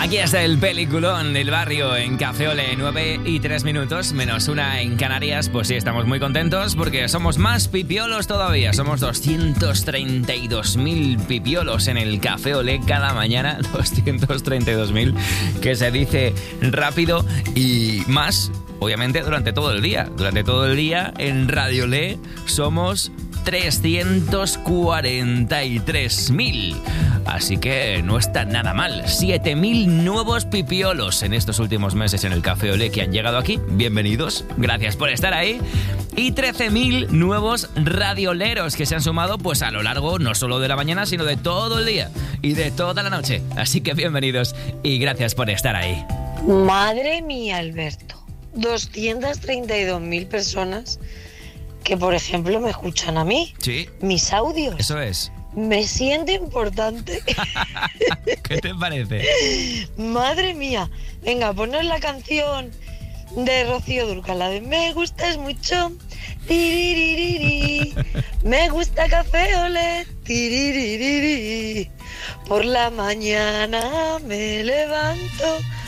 Aquí está el peliculón del barrio en Café Olé, 9:03, menos una en Canarias. Pues sí, estamos muy contentos porque somos más pipiolos todavía. Somos 232.000 pipiolos en el Café Olé cada mañana. 232.000, que se dice rápido, y más, obviamente, durante todo el día. Durante todo el día en Radio Olé somos 343.000. Así que no está nada mal. 7.000 nuevos pipiolos en estos últimos meses en el Café Olé que han llegado aquí. Bienvenidos, gracias por estar ahí. Y 13.000 nuevos radioleros que se han sumado pues a lo largo no solo de la mañana, sino de todo el día y de toda la noche. Así que bienvenidos y gracias por estar ahí. Madre mía, Alberto. 232.000 personas que, por ejemplo, me escuchan a mí. Sí. Mis audios. Eso es. Me siento importante. ¿Qué te parece? Madre mía. Venga, ponos la canción de Rocío Dúrcal, la de Me gustas mucho. Tiriririri. Me gusta Café Olé. Tiriririri. Por la mañana me levanto